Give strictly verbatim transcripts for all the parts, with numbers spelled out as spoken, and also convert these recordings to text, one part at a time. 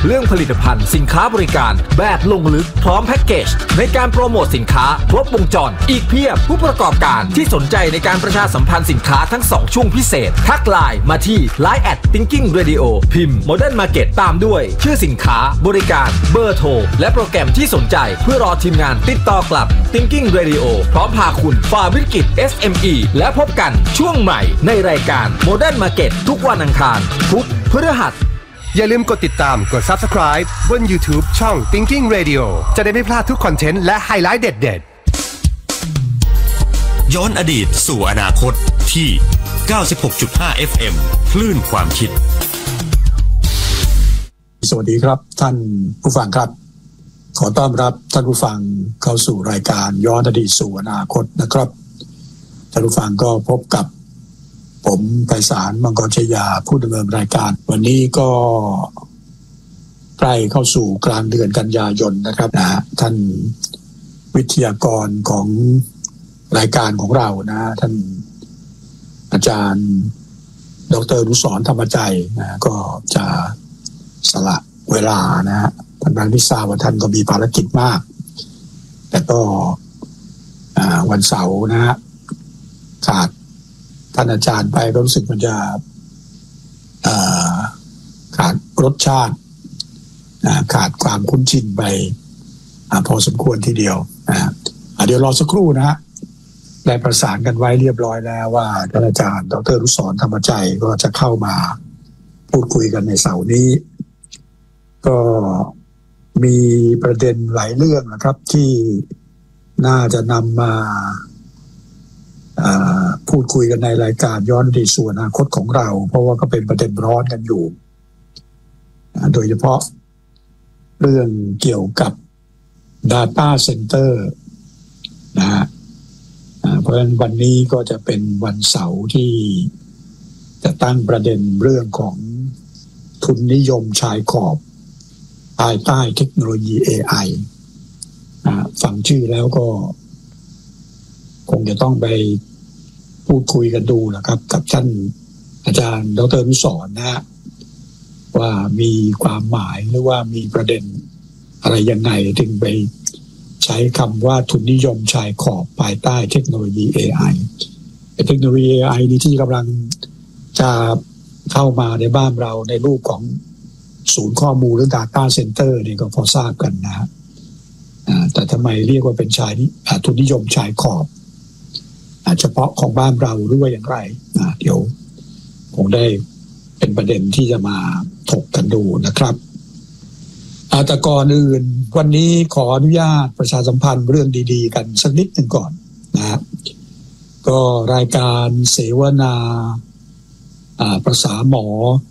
เรื่องผลิตภัณฑ์สินค้าบริการแบบลงลึกพร้อมแพ็กเกจในการโปรโมทสินค้าครบวงจรอีกเพียบผู้ประกอบการที่สนใจในการประชาสัมพันธ์สินค้าทั้งสองช่วงพิเศษทักไลน์มาที่ ไลน์ แอท Thinking Radio พิมพ์ Modern Market ตามด้วยชื่อสินค้าบริการเบอร์โทรและโปรแกรมที่สนใจเพื่อรอทีมงานติดต่อกลับ Thinking Radio พร้อมพาคุณฝ่าวิกฤต เอส เอ็ม อี และพบกันช่วงใหม่ในรายการ Modern Market ทุกวันอังคารพุธพฤหัสอย่าลืมกดติดตามกด Subscribe บน YouTube ช่อง Thinking Radio จะได้ไม่พลาดทุกคอนเทนต์และไฮไลท์เด็ดๆย้อนอดีตสู่อนาคตที่ เก้าสิบหกจุดห้า เอฟ เอ็ม คลื่นความคิดสวัสดีครับท่านผู้ฟังครับขอต้อนรับท่านผู้ฟังเข้าสู่รายการย้อนอดีตสู่อนาคตนะครับท่านผู้ฟังก็พบกับผมไพศาลมังกรชยาผู้ดำเนินรายการวันนี้ก็ใกล้เข้าสู่กลางเดือนกันยายนนะครับนะท่านวิทยากรของรายการของเรานะท่านอาจารย์ดร.อนุสรณ์ธรรมใจนะก็จะสละเวลานะฮะท่านบางที่ทราบว่าท่านก็มีภารกิจมากแต่ก็วันเสาร์นะฮะขาดท่านอาจารย์ไปก็รู้สึกมันจะขาดรสชาติขาดความคุ้นชินไปพอสมควรทีเดียวนะเดี๋ยวรอสักครู่นะฮะได้ประสานกันไว้เรียบร้อยแล้วว่าท่านอาจารย์ดร.อนุสรณ์ธรรมใจก็จะเข้ามาพูดคุยกันในเสาร์นี้ก็มีประเด็นหลายเรื่องนะครับที่น่าจะนำมาพูดคุยกันในรายการย้อนอดีตสู่อนาคตของเราเพราะว่าก็เป็นประเด็นร้อนกันอยู่โดยเฉพาะเรื่องเกี่ยวกับ Data Center นะฮะเพราะฉะนั้นวันนี้ก็จะเป็นวันเสาร์ที่จะตั้งประเด็นเรื่องของทุนนิยมชายขอบภายใต้เทคโนโลยี เอ ไอ ฟังชื่อแล้วก็คงจะต้องไปพูดคุยกันดูนะครับกับท่านอาจารย์ดร.อนุสรณ์นะฮะว่ามีความหมายหรือว่ามีประเด็นอะไรยังไงถึงไปใช้คำว่าทุนนิยมชายขอบภายใต้เทคโนโลยี เอ ไอ เทคโนโลยี เอ ไอ นี้ที่กำลังจะเข้ามาในบ้านเราในรูปของศูนย์ข้อมูลหรือ Data Center นี่ก็พอทราบกันนะฮะแต่ทำไมเรียกว่าเป็นชายทุนนิยมชายขอบเฉพาะของบ้านเราหรือว่าอย่างไรเดี๋ยวคงได้เป็นประเด็นที่จะมาถกกันดูนะครับแต่ก่อนอื่นวันนี้ขออนุญาตประชาสัมพันธ์เรื่องดีๆกันสักนิดหนึ่งก่อนนะก็รายการเสวนาภาษาหมอ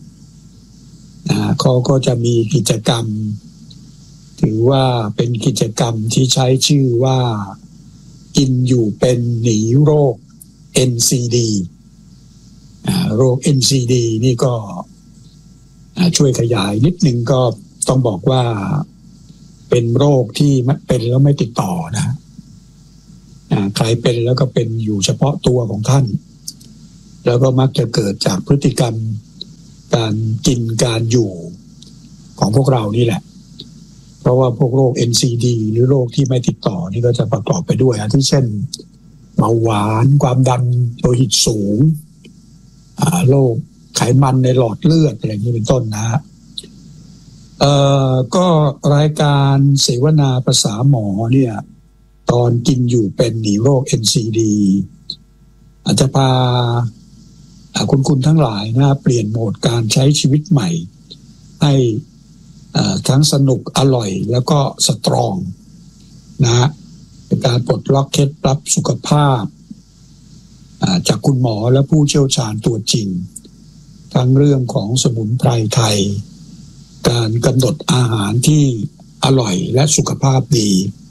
เขาก็จะมีกิจกรรมถือว่าเป็นกิจกรรมที่ใช้ชื่อว่ากินอยู่เป็นหนีโรค เอ็น ซี ดี โรค เอ็น ซี ดี นี่ก็ช่วยขยายนิดนึงก็ต้องบอกว่าเป็นโรคที่เป็นแล้วไม่ติดต่อนะใครเป็นแล้วก็เป็นอยู่เฉพาะตัวของท่านแล้วก็มักจะเกิดจากพฤติกรรมการกินการอยู่ของพวกเรานี่แหละเพราะว่าพวกโรค เอ็น ซี ดี หรือโรคที่ไม่ติดต่อนี่ก็จะประกอบไปด้วยอาทิเช่นเบาหวานความดันโลหิตสูงโรคไขมันในหลอดเลือดอะไรอย่างนี้เป็นต้นนะฮะเอ่อก็รายการเสวนาภาษาหมอเนี่ยตอนกินอยู่เป็นหนีโรค เอ็น ซี ดี อาจจะพาคุณคุณทั้งหลายนะเปลี่ยนโหมดการใช้ชีวิตใหม่ให้ทั้งสนุกอร่อยแล้วก็สตรองนะฮะเป็นการปลดล็อกเคล็ดลับสุขภาพจากคุณหมอและผู้เชี่ยวชาญตัวจริงทั้งเรื่องของสมุนไพรไทยการกำหนดอาหารที่อร่อยและสุขภาพดี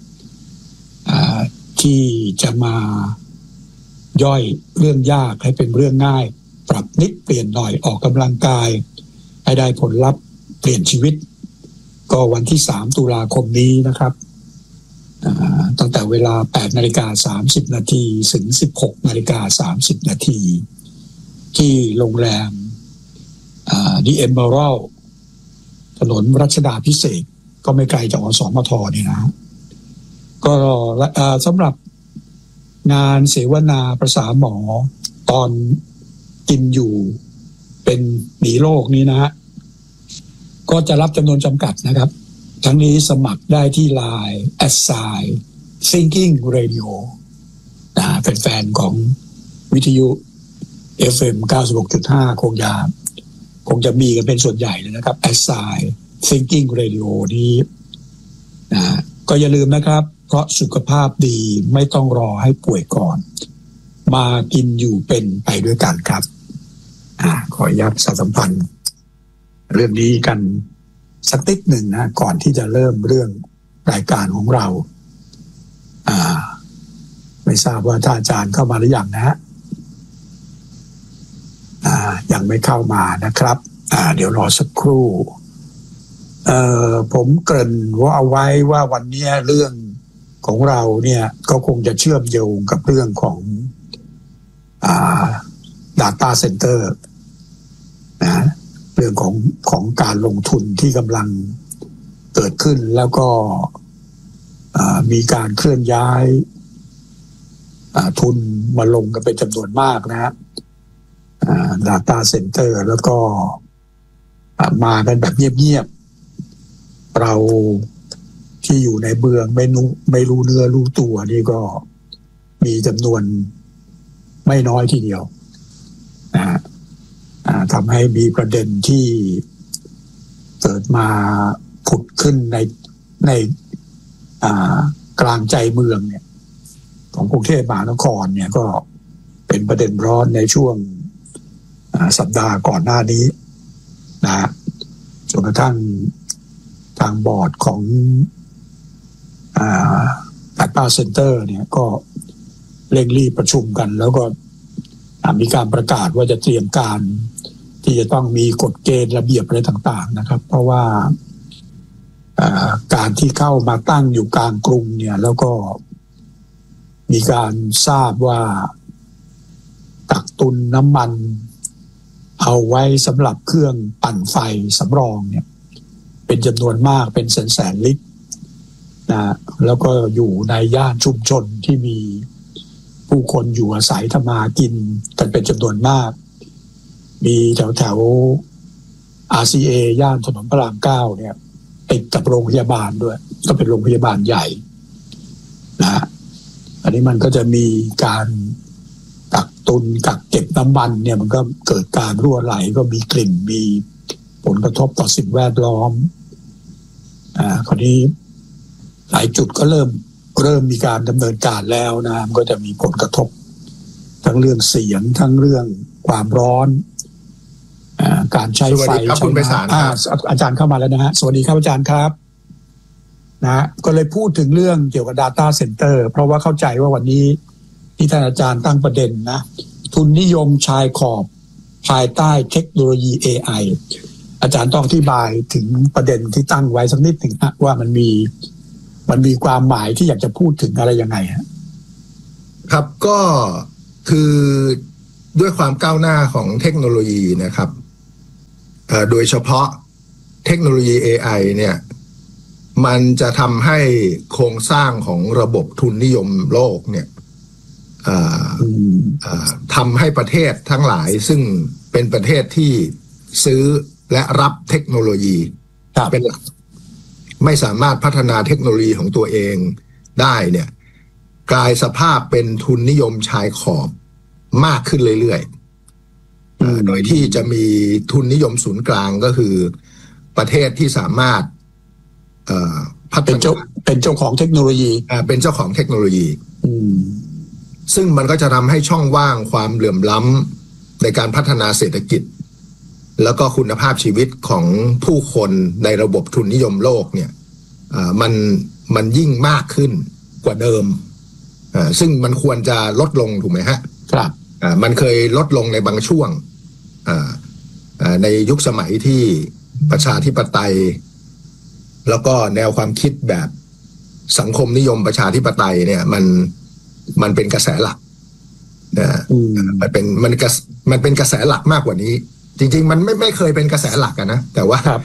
ที่จะมาย่อยเรื่องยากให้เป็นเรื่องง่ายปรับนิดเปลี่ยนหน่อยออกกำลังกายให้ได้ผลลัพธ์เปลี่ยนชีวิตก็วันที่สามตุลาคมนี้นะครับตั้งแต่เวลา แปดนาฬิกาสามสิบนาทีถึง สิบหกนาฬิกาสามสิบนาทีที่โรงแรม The Emerald ถถนนรัชดาภิเษกก็ไม่ไกลจากอสมทนี่นะก็สำหรับงานเสวนาประสาหมอตอนกินอยู่เป็นหนีโรคนี้นะฮะก็จะรับจำนวนจำกัดนะครับทั้งนี้สมัครได้ที่ ไลน์ แอท ไซน์ Thinking Radio นะเป็นแฟนของวิทยุ เอฟ เอ็ม เก้าสิบหกจุดห้า คงจะคงจะมีกันเป็นส่วนใหญ่เลยนะครับ แอท ไซน์ Thinking Radio นี้นะก็อย่าลืมนะครับเพราะสุขภาพดีไม่ต้องรอให้ป่วยก่อนมากินอยู่เป็นไปด้วยกันครับอ่าขออนุญาตประชาสัมพันธ์เรื่องนี้กันสักนิดหนึ่งนะก่อนที่จะเริ่มเรื่องรายการของเราอ่าไม่ทราบว่าท่านอาจารย์เข้ามาหรือยังนะอ่ายังไม่เข้ามานะครับอ่าเดี๋ยวรอสักครู่เอ่อผมเกริ่นว่าเอาไว้ว่าวันนี้เรื่องของเราเนี่ยก็คงจะเชื่อมโยงกับเรื่องของอ่า data center นะเรื่องของของการลงทุนที่กำลังเกิดขึ้นแล้วก็มีการเคลื่อนย้ายทุนมาลงกันเป็นจำนวนมากนะฮะ data center แล้วก็มากันแบบเงียบๆเราที่อยู่ในเมืองไม่รู้ไม่รู้เนื้อรู้ตัวนี่ก็มีจำนวนไม่น้อยทีเดียวนะฮะทำให้มีประเด็นที่เกิดมาผุดขึ้นในในกลางใจเมืองเนี่ยของกรุงเทพมหานครเนี่ยก็เป็นประเด็นร้อนในช่วงสัปดาห์ก่อนหน้านี้นะจนกระทั่งทางบอร์ดของData Center เนี่ยก็เร่งรีบประชุมกันแล้วก็มีการประกาศว่าจะเตรียมการที่จะต้องมีกฎเกณฑ์ระเบียบอะไรต่างๆนะครับเพราะว่าการที่เข้ามาตั้งอยู่กลางกรุงเนี่ยแล้วก็มีการทราบว่ากักตุนน้ำมันเอาไว้สำหรับเครื่องปั่นไฟสำรองเนี่ยเป็นจำนวนมากเป็นแสนๆลิตรนะแล้วก็อยู่ในย่านชุมชนที่มีผู้คนอยู่อาศัยทำมากินกันเป็นจำนวนมากมีแถวแถว อาร์ ซี เอ ย่านถนนพระรามเก้าเนี่ยติดกับโรงพยาบาลด้วยก็เป็นโรงพยาบาลใหญ่นะอันนี้มันก็จะมีการกักตุนกักเก็บน้ำมันเนี่ยมันก็เกิดการรั่วไหลก็มีกลิ่นมีผลกระทบต่อสิ่งแวดล้อมอ่าคราวนี้หลายจุดก็เริ่มเริ่มมีการดำเนินการแล้วนะมันก็จะมีผลกระทบทั้งเรื่องเสียงทั้งเรื่องความร้อนอ่าการใช้ไฟใช้น้ำอ่าอาจารย์เข้ามาแล้วนะฮะสวัสดีครับอาจารย์ครับนะก็เลยพูดถึงเรื่องเกี่ยวกับ data center เพราะว่าเข้าใจว่าวันนี้ที่ท่านอาจารย์ตั้งประเด็นนะทุนนิยมชายขอบภายใต้เทคโนโลยี เอ ไอ อาจารย์ต้องอธิบายถึงประเด็นที่ตั้งไว้สักนิดหนึ่งนะว่ามันมีมันมีความหมายที่อยากจะพูดถึงอะไรยังไงฮะครับก็คือด้วยความก้าวหน้าของเทคโนโลยีนะครับโดยเฉพาะเทคโนโลยี เอ ไอ เนี่ยมันจะทำให้โครงสร้างของระบบทุนนิยมโลกเนี่ยทำให้ประเทศทั้งหลายซึ่งเป็นประเทศที่ซื้อและรับเทคโนโลยีเป็นหลักไม่สามารถพัฒนาเทคโนโลยีของตัวเองได้เนี่ยกลายสภาพเป็นทุนนิยมชายขอบมากขึ้นเรื่อยๆโดยที่จะมีทุนนิยมศูนย์กลางก็คือประเทศที่สามารถพัฒนาเป็นเจ้าของเทคโนโลยีเป็นเจ้าของเทคโนโลยีซึ่งมันก็จะทำให้ช่องว่างความเหลื่อมล้ำในการพัฒนาเศรษฐกิจแล้วก็คุณภาพชีวิตของผู้คนในระบบทุนนิยมโลกเนี่ยมันมันยิ่งมากขึ้นกว่าเดิมซึ่งมันควรจะลดลงถูกไหมฮะครับมันเคยลดลงในบางช่วงในยุคสมัยที่ประชาธิปไตยแล้วก็แนวความคิดแบบสังคมนิยมประชาธิปไตยเนี่ยมันมันเป็นกระแสหลักนะมันเป็นมันมันเป็นกระแสหลักมากกว่านี้จริงๆมันไม่ไม่เคยเป็นกระแสหลักอะนะแต่ว่า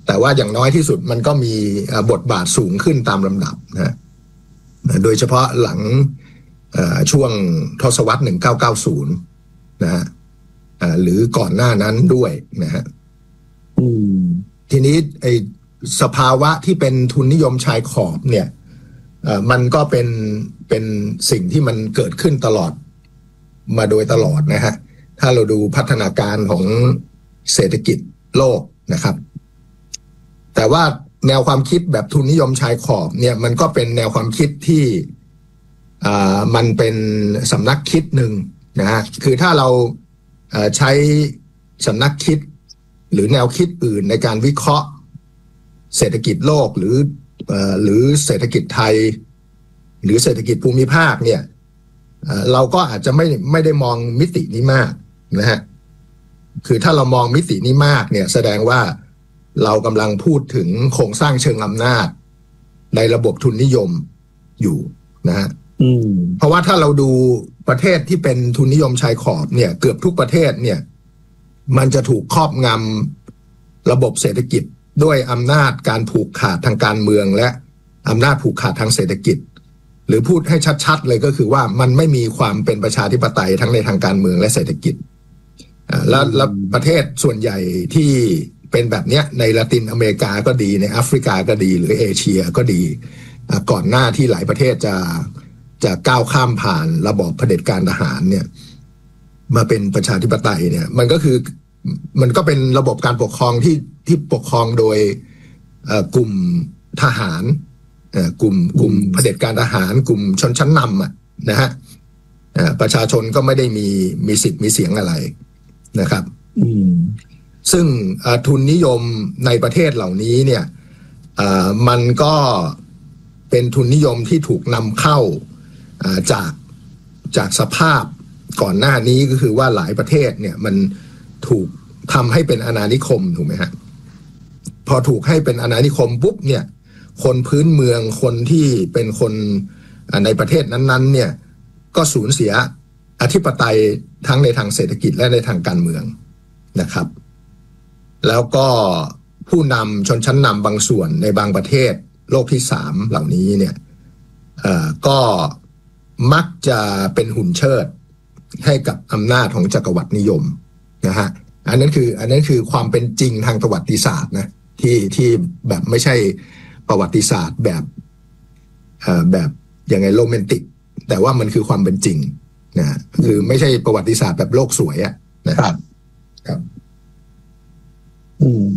แต่ว่าอย่างน้อยที่สุดมันก็มีบทบาทสูงขึ้นตามลำดับนะโดยเฉพาะหลังช่วงทศวรรษหนึ่งพันเก้าร้อยเก้าสิบนะฮะหรือก่อนหน้านั้นด้วยนะฮะทีนี้ไอ้สภาวะที่เป็นทุนนิยมชายขอบเนี่ยมันก็เป็นเป็นสิ่งที่มันเกิดขึ้นตลอดมาโดยตลอดนะฮะถ้าเราดูพัฒนาการของเศรษฐกิจโลกนะครับแต่ว่าแนวความคิดแบบทุนนิยมชายขอบเนี่ยมันก็เป็นแนวความคิดที่อ่ามันเป็นสำนักคิดหนึ่งนะฮะคือถ้าเราใช้สำนักคิดหรือแนวคิดอื่นในการวิเคราะห์เศรษฐกิจโลกหรือหรือเศรษฐกิจไทยหรือเศรษฐกิจภูมิภาคเนี่ยเราก็อาจจะไม่ไม่ได้มองมิตินี้มากนะฮะคือถ้าเรามองมิตินี้มากเนี่ยแสดงว่าเรากำลังพูดถึงโครงสร้างเชิงอำนาจในระบบทุนนิยมอยู่นะฮะเพราะว่าถ้าเราดูประเทศที่เป็นทุนนิยมชายขอบเนี่ยเกือบทุกประเทศเนี่ยมันจะถูกครอบงำระบบเศรษฐกิจด้วยอำนาจการผูกขาดทางการเมืองและอำนาจผูกขาดทางเศรษฐกิจหรือพูดให้ชัดๆเลยก็คือว่ามันไม่มีความเป็นประชาธิปไตยทั้งในทางการเมืองและเศรษฐกิจแล้วแล้วประเทศส่วนใหญ่ที่เป็นแบบเนี้ยในละตินอเมริกาก็ดีในแอฟริกาก็ดีหรือเอเชียก็ดีก่อนหน้าที่หลายประเทศจะจะก้าวข้ามผ่านระบอบเผด็จการทหารเนี่ยมาเป็นประชาธิปไตยเนี่ยมันก็คือมันก็เป็นระบบการปกครองที่ที่ปกครองโดยกลุ่มทหารกลุ่มกลุ่มเผด็จการทหารกลุ่มชนชั้นนำอ่ะนะฮะประชาชนก็ไม่ได้มีมีสิทธิ์มีเสียงอะไรนะครับซึ่งทุนนิยมในประเทศเหล่านี้เนี่ยมันก็เป็นทุนนิยมที่ถูกนำเข้าจากจากสภาพก่อนหน้านี้ก็คือว่าหลายประเทศเนี่ยมันถูกทำให้เป็นอาณานิคมถูกไหมฮะพอถูกให้เป็นอาณานิคมปุ๊บเนี่ยคนพื้นเมืองคนที่เป็นคนในประเทศนั้นๆเนี่ยก็สูญเสียอธิปไตยทั้งในทางเศรษฐกิจและในทางการเมืองนะครับแล้วก็ผู้นำชนชั้นนำบางส่วนในบางประเทศโลกที่สามเหล่านี้เนี่ยก็มักจะเป็นหุ่นเชิดให้กับอำนาจของจักรวรรดินิยมนะฮะอันนั้นคืออันนั้นคือความเป็นจริงทางประวัติศาสตร์นะที่ที่แบบไม่ใช่ประวัติศาสตร์แบบแบบยังไงโรแมนติกแต่ว่ามันคือความเป็นจริงนะคือไม่ใช่ประวัติศาสตร์แบบโลกสวยอะนะครับครับอืม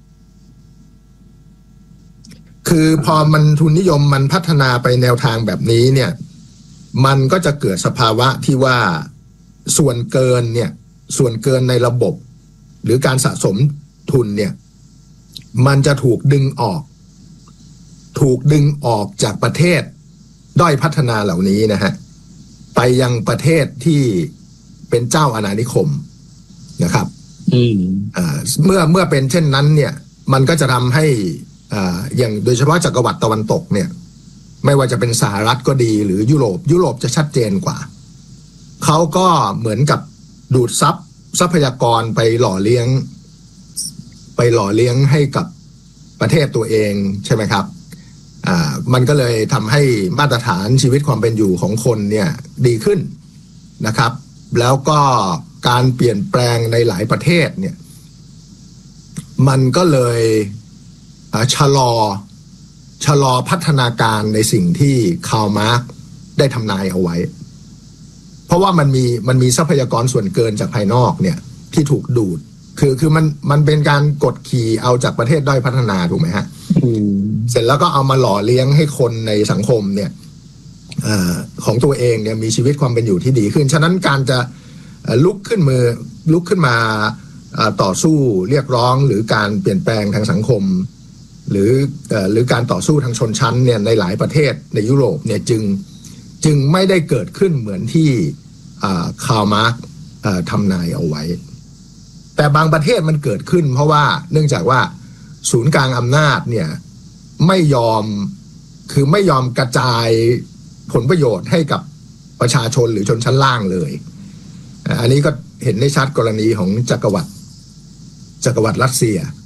คือพอมันทุนนิยมมันพัฒนาไปแนวทางแบบนี้เนี่ยมันก็จะเกิดสภาวะที่ว่าส่วนเกินเนี่ยส่วนเกินในระบบหรือการสะสมทุนเนี่ยมันจะถูกดึงออกถูกดึงออกจากประเทศด้อยพัฒนาเหล่านี้นะฮะไปยังประเทศที่เป็นเจ้าอาณานิคมนะครับอืมอ่าเมื่อเมื่อเป็นเช่นนั้นเนี่ยมันก็จะทำให้อ่าอย่างโดยเฉพาะจักรวรรดิตะวันตกเนี่ยไม่ว่าจะเป็นสหรัฐก็ดีหรือยุโรปยุโรปจะชัดเจนกว่าเขาก็เหมือนกับดูดซับทรัพยากรไปหล่อเลี้ยงไปหล่อเลี้ยงให้กับประเทศตัวเองใช่ไหมครับอ่ามันก็เลยทำให้มาตรฐานชีวิตความเป็นอยู่ของคนเนี่ยดีขึ้นนะครับแล้วก็การเปลี่ยนแปลงในหลายประเทศเนี่ยมันก็เลยชะลอชะลอพัฒนาการในสิ่งที่คาร์ล มาร์กซ์ได้ทำนายเอาไว้เพราะว่ามันมีมันมีทรัพยากรส่วนเกินจากภายนอกเนี่ยที่ถูกดูดคือคือมันมันเป็นการกดขี่เอาจากประเทศด้อยพัฒนาถูกไหมฮะเสร็จแล้วก็เอามาหล่อเลี้ยงให้คนในสังคมเนี่ยอของตัวเองเนี่ยมีชีวิตความเป็นอยู่ที่ดีขึ้นฉะนั้นการจะลุกขึ้นมือลุกขึ้นมาต่อสู้เรียกร้องหรือการเปลี่ยนแปลงทางสังคมหรือหรือการต่อสู้ทางชนชั้นเนี่ยในหลายประเทศในยุโรปเนี่ยจึงจึงไม่ได้เกิดขึ้นเหมือนที่คาร์ล มาร์กซ์ทำนายเอาไว้แต่บางประเทศมันเกิดขึ้นเพราะว่าเนื่องจากว่าศูนย์กลางอำนาจเนี่ยไม่ยอมคือไม่ยอมกระจายผลประโยชน์ให้กับประชาชนหรือชนชั้นล่างเลยอันนี้ก็เห็นได้ชัดกรณีของจักรวรรดิจักรวรรดิรัสเซีย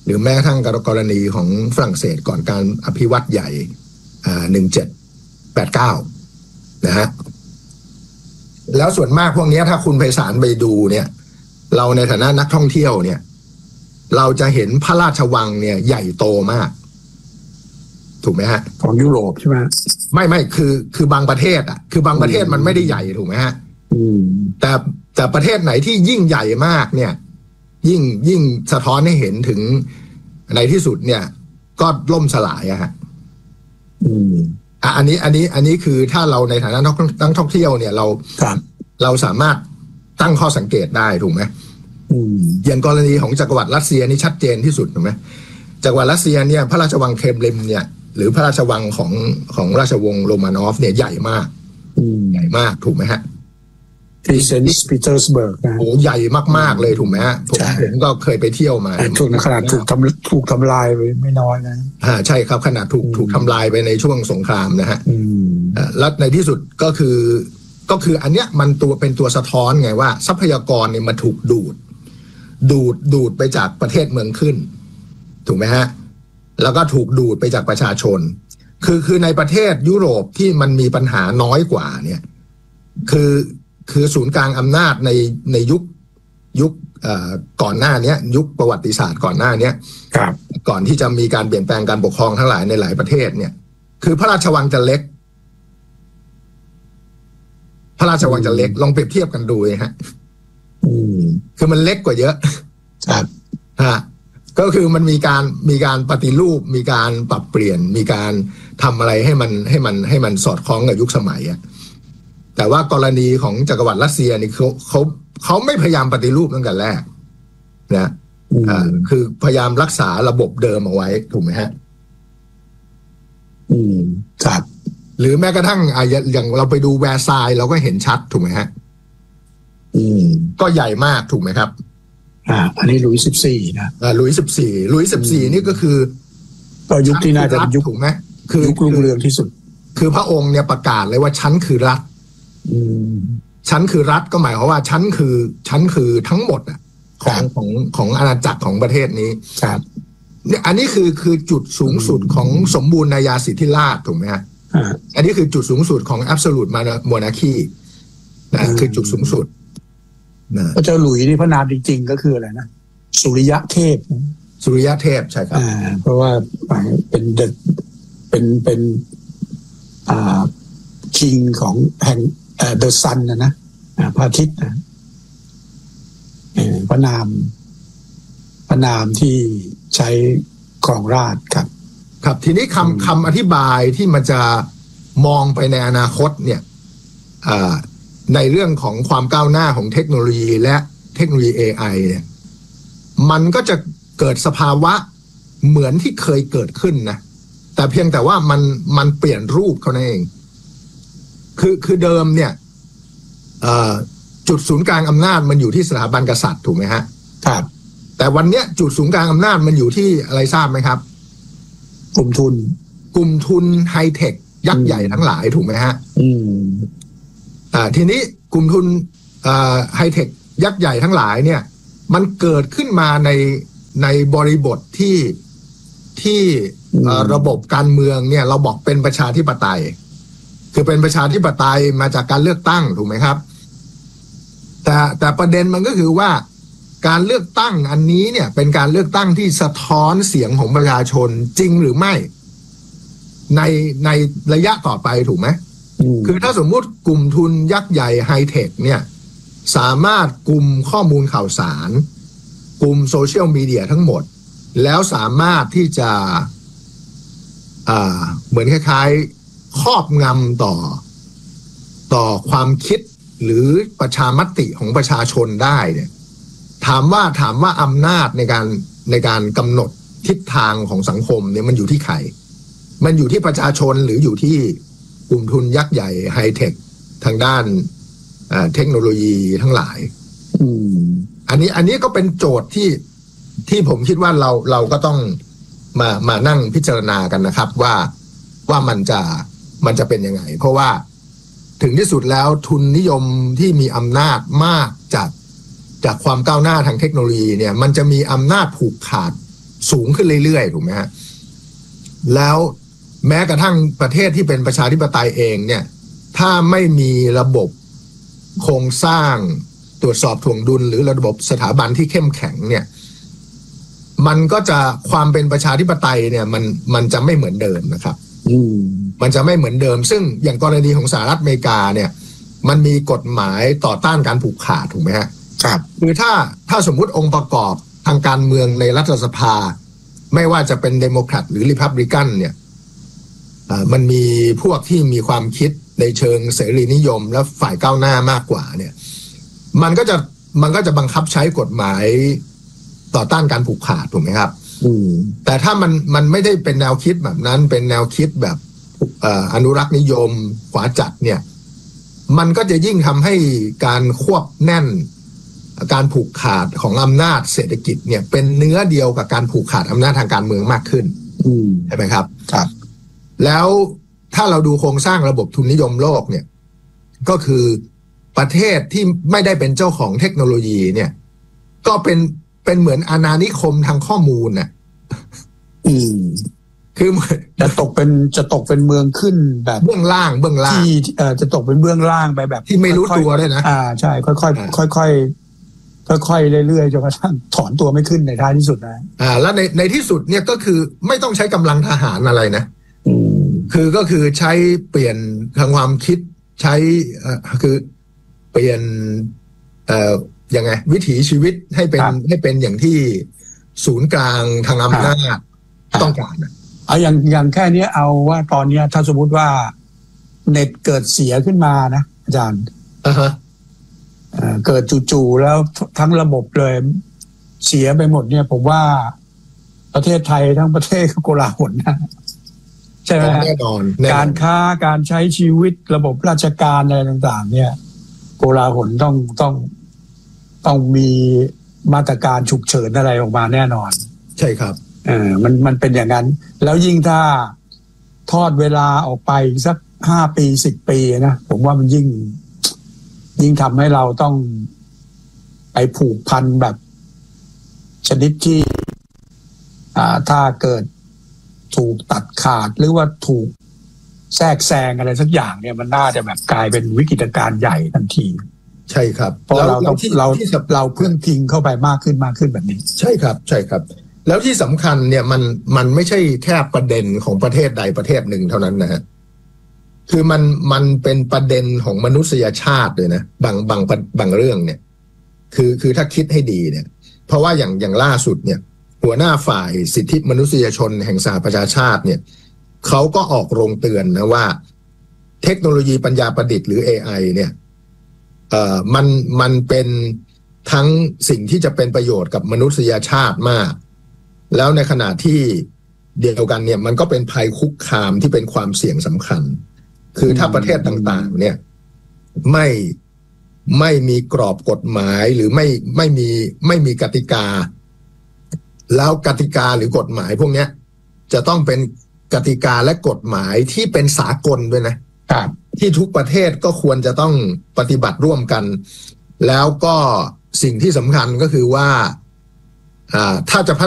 หรือแม้กระทั่งกรณีของฝรั่งเศสก่อนการอภิวัตใหญ่หนึ่งเจ็ดแปดเก้านะฮะแล้วส่วนมากพวกนี้ถ้าคุณไพศาลไปดูเนี่ยเราในฐานะนักท่องเที่ยวเนี่ยเราจะเห็นพระราชวังเนี่ยใหญ่โตมากถูกไหมฮะของยุโรปใช่ไหมไม่ไม่คือคือบางประเทศอ่ะคือบางประเทศมันไม่ได้ใหญ่ถูกไหมฮะแต่แต่ประเทศไหนที่ยิ่งใหญ่มากเนี่ยยิ่งยิ่งสะท้อนให้เห็นถึงในที่สุดเนี่ยก็ล่มสลายอะฮะอ่ะอันนี้อันนี้อันนี้คือถ้าเราในฐานะนักท่องเที่ยวเนี่ยเราเราสามารถตั้งข้อสังเกตได้ถูกไหมอย่างกรณีของจักรวรรดิรัสเซียนี่ชัดเจนที่สุดถูกไหมจักรวรรดิรัสเซียเนี่ยพระราชวังเคมลินเนี่ยหรือพระราชวังของของราชวงศ์โรมานอฟเนี่ยใหญ่มากใหญ่มากถูกไหมฮะที่เซนต์ปีเตอร์สเบิร์กนะโอ้ใหญ่มากๆเลยถูกไหมฮะผมผมก็เคยไปเที่ยวมาถูกขนาดถูกทำถูกทำลายไปไม่น้อยนะอ่าใช่ครับขนาดถูกถูกทำลายไปในช่วงสงครามนะฮะอ่าแล้วในที่สุดก็คือก็คืออันเนี้ยมันตัวเป็นตัวสะท้อนไงว่าทรัพยากรเนี่ยมันถูกดูดดูดดูดไปจากประเทศเมืองขึ้นถูกไหมฮะแล้วก็ถูกดูดไปจากประชาชนคือคือในประเทศยุโรปที่มันมีปัญหาน้อยกว่าเนี่ยคือคือศูนย์กลางอำนาจในในยุคยุคก่อนหน้านี้ยุคประวัติศาสตร์ก่อนหน้านี้ครับก่อนที่จะมีการเปลี่ยนแปลงการปกครองทั้งหลายในหลายประเทศเนี่ยคือพระราชวังจะเล็กพระราชวังจะเล็กลองเปรียบเทียบกันดูเลยฮะคือมันเล็กกว่าเยอะครับฮะก็คือมันมีการมีการปฏิรูปมีการปรับเปลี่ยนมีการทำอะไรให้มันให้มันให้มันสอดคล้องกับยุคสมัยอะแต่ว่ากรณีของจักรวรรดิรัสเซียนี่เขาเขาเขาไม่พยายามปฏิรูปตั้งแต่แรกนะอ่าคือพยายามรักษาระบบเดิมเอาไว้ถูกไหมฮะอืมครับหรือแม้กระทั่งอ่าอย่างเราไปดูแวร์ซายเราก็เห็นชัดถูกไหมฮะอืมก็ใหญ่มากถูกไหมครับอ่าอันนี้ลุยสิบสี่นะอ่าลุยสิบสี่ลุยสิบสี่นี่ก็คือก็ยุคที่น่าจะเป็นยุคถูกไหมคือยุครุ่งเรืองที่สุดคือพระองค์เนี่ยประกาศเลยว่าฉันคือรัฐฉันคือรัฐก็หมายความว่าฉันคือฉันคือทั้งหมดอ่ะของของของอาณาจักรของประเทศนี้ครับเนี่ยอันนี้คือคือจุดสูงสุดของสมบูรณาญาสิทธิราชถูกไหมฮะอันนี้คือจุดสูงสุดของ absolute monarchy นะคือจุดสูงสุดพระเจ้าหลุยส์นี่พระนามจริงๆก็คืออะไรนะสุริยะเทพสุริยะเทพใช่ครับเพราะว่าเป็นเดเป็นเป็นอ่าคิงของแห่งเอ่อ the sun นะนะพระอาทิตย์นะพระนามพระนามที่ใช้ครองราชครับครับทีนี้คำคำอธิบายที่มันจะมองไปในอนาคตเนี่ยในเรื่องของความก้าวหน้าของเทคโนโลยีและเทคโนโลยี เอ ไอ เนี่ยมันก็จะเกิดสภาวะเหมือนที่เคยเกิดขึ้นนะแต่เพียงแต่ว่ามันมันเปลี่ยนรูปเขาเองคือคือเดิมเนี่ยจุดศูนย์กลางอำนาจมันอยู่ที่สถาบันกษัตริย์ถูกไหมฮะครับแต่วันเนี้ยจุดศูนย์กลางอำนาจมันอยู่ที่อะไรทราบไหมครับกลุ่มทุนกลุ่มทุนไฮเทคยักษ์ใหญ่ทั้งหลายถูกไหมฮะอืมอ่าทีนี้กลุ่มทุนอ่าไฮเทคยักษ์ใหญ่ทั้งหลายเนี่ยมันเกิดขึ้นมาในในบริบทที่ที่ระบบการเมืองเนี่ยเราบอกเป็นประชาธิปไตยคือเป็นประชาธิปไตยมาจากการเลือกตั้งถูกไหมครับแต่แต่ประเด็นมันก็คือว่าการเลือกตั้งอันนี้เนี่ยเป็นการเลือกตั้งที่สะท้อนเสียงของประชาชนจริงหรือไม่ในในระยะต่อไปถูกไหมคือถ้าสมมุติกลุ่มทุนยักษ์ใหญ่ไฮเทคเนี่ยสามารถกลุ่มข้อมูลข่าวสารกลุ่มโซเชียลมีเดียทั้งหมดแล้วสามารถที่จะอ่าเหมือนคล้ายๆครอบงำต่อต่อความคิดหรือประชามติของประชาชนได้เนี่ยถามว่าถามว่าอำนาจในการในการกำหนดทิศทางของสังคมเนี่ยมันอยู่ที่ใครมันอยู่ที่ประชาชนหรืออยู่ที่กลุ่มทุนยักษ์ใหญ่ไฮเทคทางด้านเทคโนโลยีทั้งหลายอันนี้อันนี้ก็เป็นโจทย์ที่ที่ผมคิดว่าเราเราก็ต้องมามานั่งพิจารณากันนะครับว่าว่ามันจะมันจะเป็นยังไงเพราะว่าถึงที่สุดแล้วทุนนิยมที่มีอำนาจมากจากจากความก้าวหน้าทางเทคโนโลยีเนี่ยมันจะมีอำนาจผูกขาดสูงขึ้นเรื่อยๆถูกไหมฮะแล้วแม้กระทั่งประเทศที่เป็นประชาธิปไตยเองเนี่ยถ้าไม่มีระบบโครงสร้างตรวจสอบถ่วงดุลหรือระบบสถาบันที่เข้มแข็งเนี่ยมันก็จะความเป็นประชาธิปไตยเนี่ยมันมันจะไม่เหมือนเดิมนะครับมันจะไม่เหมือนเดิมซึ่งอย่างกรณีของสหรัฐอเมริกาเนี่ยมันมีกฎหมายต่อต้านการผูกขาดถูกไหมฮะครับคือถ้าถ้าสมมุติองค์ประกอบทางการเมืองในรัฐสภาไม่ว่าจะเป็นเดโมแครตหรือริพับลิกันเนี่ยมันมีพวกที่มีความคิดในเชิงเสรีนิยมและฝ่ายก้าวหน้ามากกว่าเนี่ยมันก็จะมันก็จะบังคับใช้กฎหมายต่อต้านการผูกขาดถูกไหมครับแต่ถ้ามันมันไม่ได้เป็นแนวคิดแบบนั้นเป็นแนวคิดแบบอนุรักษ์นิยมขวาจัดเนี่ยมันก็จะยิ่งทำให้การควบแน่นการผูกขาดของอำนาจเศรษฐกิจเนี่ยเป็นเนื้อเดียวกับการผูกขาดอำนาจทางการเมืองมากขึ้นใช่ไหมครับครับแล้วถ้าเราดูโครงสร้างระบบทุนนิยมโลกเนี่ยก็คือประเทศที่ไม่ได้เป็นเจ้าของเทคโนโลยีเนี่ยก็เป็นเป็นเหมือนอาณานิคมทางข้อมูลน่ะอืมคือจะตกเป็นจะตกเป็นเมืองขึ้นแบบเบื้องล่างเบื้องล่างที่เอ่อจะตกเป็นเบื้องล่างไปแบบที่ไม่รู้ตัวด้วยนะอ่าใช่ค่อยๆค่อยๆค่อยๆเรื่อยๆจนกระทั่งถอนตัวไม่ขึ้นในท้ายที่สุดนะอ่าแล้วในในที่สุดเนี่ยก็คือไม่ต้องใช้กำลังทหารอะไรนะคือก็คือใช้เปลี่ยนทางความคิดใช้อ่าคือเปลี่ยนเอ่อยังไงวิถีชีวิตให้เป็นให้เป็นอย่างที่ศูนย์กลางทางอำนาจต้องการเอาอย่างอย่างแค่นี้เอาว่าตอนนี้ถ้าสมมติว่าเน็ตเกิดเสียขึ้นมานะอาจารย์อ่าฮะเกิดจู่ๆแล้วทั้งระบบเลยเสียไปหมดเนี่ยผมว่าประเทศไทยทั้งประเทศก็โกลาหลนะใช่ไหมแน่นอนการค้าการใช้ชีวิตระบบราชการอะไรต่างๆเนี่ยโกลาหลต้องต้องต้องมีมาตรการฉุกเฉินอะไรออกมาแน่นอนใช่ครับเออมันมันเป็นอย่างนั้นแล้วยิ่งถ้าทอดเวลาออกไปสักห้าปีสิบปีนะผมว่ามันยิ่งยิ่งทำให้เราต้องไปผูกพันแบบชนิดที่อ่าถ้าเกิดถูกตัดขาดหรือว่าถูกแทรกแซงอะไรสักอย่างเนี่ยมันน่าจะแบบกลายเป็นวิกฤตการณ์ใหญ่ทันทีใช่ครับเพราะเราต้องเราเราพึ่งพิงเข้าไปมากขึ้นมากขึ้นแบบนี้ใช่ครับใช่ครับแล้วที่สำคัญเนี่ยมันมันไม่ใช่แค่ประเด็นของประเทศใดประเทศหนึ่งเท่านั้นนะฮะคือมันมันเป็นประเด็นของมนุษยชาติเลยนะบางบางบางเรื่องเนี่ยคือคือถ้าคิดให้ดีเนี่ยเพราะว่าอย่างอย่างล่าสุดเนี่ยหัวหน้าฝ่ายสิทธิมนุษยชนแห่งสหประชาชาติเนี่ยเขาก็ออกโรงเตือนนะว่าเทคโนโลยีปัญญาประดิษฐ์หรือ เอ ไอ เนี่ยเอ่อมันมันเป็นทั้งสิ่งที่จะเป็นประโยชน์กับมนุษยชาติมากแล้วในขณะที่เดียวกันเนี่ยมันก็เป็นภัยคุกคามที่เป็นความเสี่ยงสำคัญคือถ้าประเทศต่างๆเนี่ยไม่ไม่มีกรอบกฎหมายหรือไม่ไม่มีไม่มีกติกาแล้วกติกาหรือกฎหมายพวกนี้จะต้องเป็นกติกาและกฎหมายที่เป็นสากลด้วยนะที่ทุกประเทศก็ควรจะต้องปฏิบัติร่วมกันแล้วก็สิ่งที่สำคัญก็คือว่าถ้าจะ